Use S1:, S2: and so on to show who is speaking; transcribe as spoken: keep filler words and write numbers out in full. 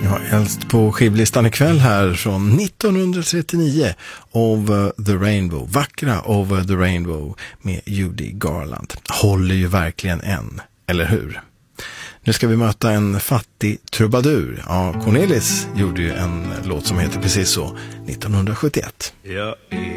S1: Ja, äldst på skivlistan ikväll här från nittonhundratrettionio, Over the Rainbow, vackra Over the Rainbow med Judy Garland. Håller ju verkligen än, eller hur? Nu ska vi möta en fattig trubadur. Ja, Cornelis gjorde ju en låt som heter precis så, nittonhundrasjuttioett.
S2: Jag är